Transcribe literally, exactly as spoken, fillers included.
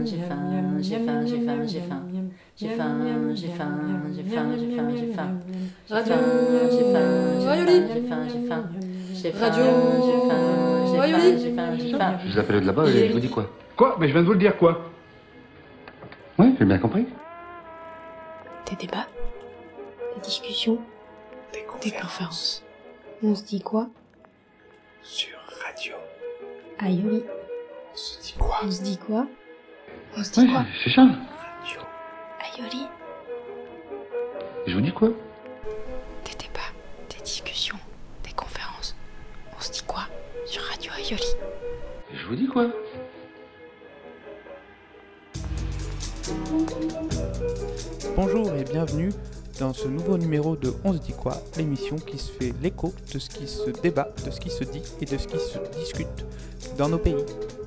J'ai faim, j'ai faim, j'ai faim, j'ai faim. J'ai faim, j'ai faim, j'ai faim, j'ai faim, j'ai faim. Radio J'ai faim, j'ai Rayoli. faim, j'ai faim, j'ai faim. J'ai faim, Radio j'ai faim, j'ai faim, Rayoli. j'ai faim, j'ai faim. Je vous appelle de là-bas Il et est je vous dis midi. quoi? Quoi? Mais je viens de vous le dire, quoi? Oui, j'ai bien compris. Des débats, des discussions, des conférences. On se dit quoi? Sur radio. Aïoli. On se dit quoi? On se dit quoi? On se dit Oui, quoi? c'est ça. Radio. Aïoli. Je vous dis quoi? Des débats, des discussions, des conférences. On se dit quoi? Sur Radio Aïoli. Je vous dis quoi? Bonjour et bienvenue dans ce nouveau numéro de On se dit quoi, l'émission qui se fait l'écho de ce qui se débat, de ce qui se dit et de ce qui se discute dans nos pays.